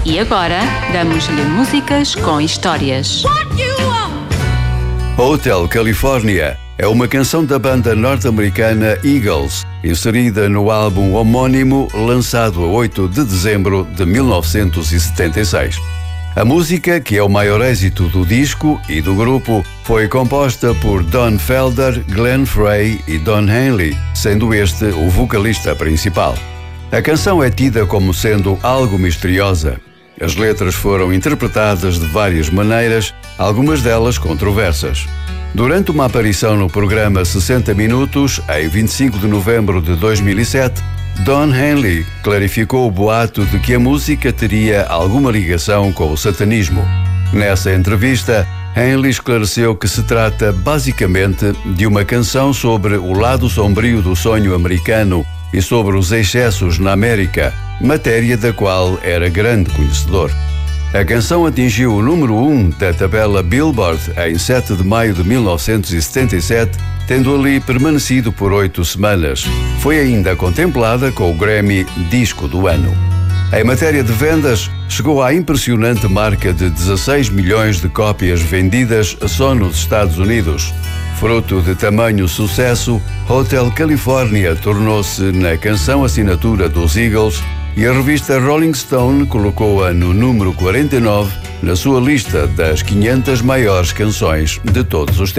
E agora, damos-lhe músicas com histórias. Hotel California é uma canção da banda norte-americana Eagles, inserida no álbum homónimo lançado a 8 de dezembro de 1976. A música, que é o maior êxito do disco e do grupo, foi composta por Don Felder, Glenn Frey e Don Henley, sendo este o vocalista principal. A canção é tida como sendo algo misteriosa. As letras foram interpretadas de várias maneiras, algumas delas controversas. Durante uma aparição no programa 60 Minutos, em 25 de novembro de 2007, Don Henley clarificou o boato de que a música teria alguma ligação com o satanismo. Nessa entrevista, Henley esclareceu que se trata basicamente de uma canção sobre o lado sombrio do sonho americano e sobre os excessos na América, matéria da qual era grande conhecedor. A canção atingiu o número 1 da tabela Billboard em 7 de maio de 1977, tendo ali permanecido por 8 semanas. Foi ainda contemplada com o Grammy Disco do Ano. Em matéria de vendas, chegou à impressionante marca de 16 milhões de cópias vendidas só nos Estados Unidos. Fruto de tamanho sucesso, Hotel California tornou-se na canção assinatura dos Eagles e a revista Rolling Stone colocou-a no número 49 na sua lista das 500 maiores canções de todos os tempos.